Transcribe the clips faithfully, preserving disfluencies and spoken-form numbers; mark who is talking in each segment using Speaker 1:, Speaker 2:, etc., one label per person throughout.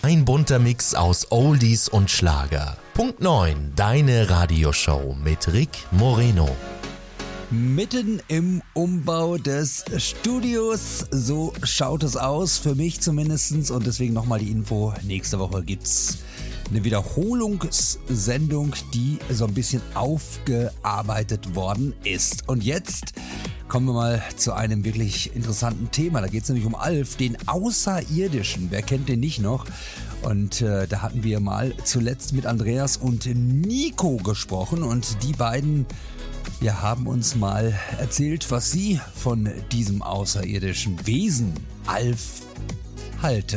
Speaker 1: Ein bunter Mix aus Oldies und Schlager. Punkt neun, deine Radioshow mit Rick Moreno.
Speaker 2: Mitten im Umbau des Studios, so schaut es aus, für mich zumindest. Und deswegen nochmal die Info, nächste Woche gibt's eine Wiederholungssendung, die so ein bisschen aufgearbeitet worden ist. Und jetzt kommen wir mal zu einem wirklich interessanten Thema. Da geht es nämlich um Alf, den Außerirdischen. Wer kennt den nicht noch? Und äh, da hatten wir mal zuletzt mit Andreas und Nico gesprochen. Und die beiden ja, haben uns mal erzählt, was sie von diesem außerirdischen Wesen Alf halten.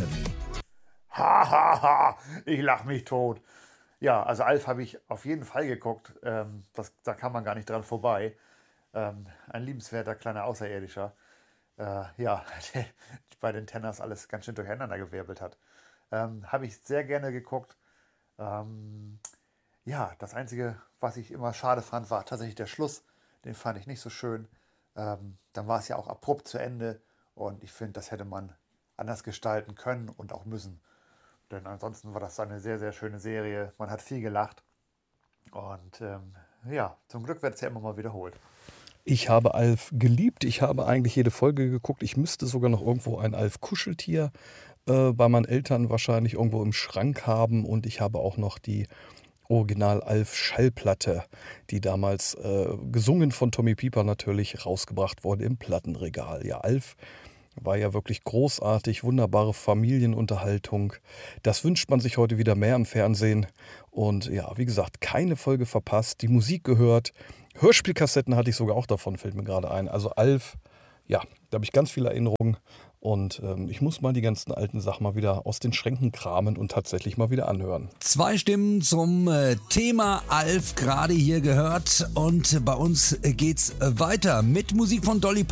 Speaker 3: Ha, ha, ha, ich lach mich tot. Ja, also Alf habe ich auf jeden Fall geguckt. Ähm, das, da kann man gar nicht dran vorbei. Ähm, ein liebenswerter kleiner Außerirdischer. Äh, ja, der bei den Tenners alles ganz schön durcheinander gewirbelt hat. Ähm, habe ich sehr gerne geguckt. Ähm, ja, das Einzige, was ich immer schade fand, war tatsächlich der Schluss. Den fand ich nicht so schön. Ähm, dann war es ja auch abrupt zu Ende. Und ich finde, das hätte man anders gestalten können und auch müssen. Denn ansonsten war das eine sehr, sehr schöne Serie. Man hat viel gelacht. Und ähm, ja, zum Glück wird es ja immer mal wiederholt.
Speaker 4: Ich habe Alf geliebt. Ich habe eigentlich jede Folge geguckt. Ich müsste sogar noch irgendwo ein Alf-Kuscheltier äh, bei meinen Eltern wahrscheinlich irgendwo im Schrank haben. Und ich habe auch noch die Original-Alf-Schallplatte, die damals äh, gesungen von Tommy Pieper natürlich rausgebracht wurde im Plattenregal. Ja, Alf war ja wirklich großartig, wunderbare Familienunterhaltung. Das wünscht man sich heute wieder mehr im Fernsehen. Und ja, wie gesagt, keine Folge verpasst, die Musik gehört. Hörspielkassetten hatte ich sogar auch davon, fällt mir gerade ein. Also Alf, ja, da habe ich ganz viele Erinnerungen. Und ähm, ich muss mal die ganzen alten Sachen mal wieder aus den Schränken kramen und tatsächlich mal wieder anhören.
Speaker 2: Zwei Stimmen zum äh, Thema Alf gerade hier gehört. Und bei uns äh, geht's weiter mit Musik von Dolly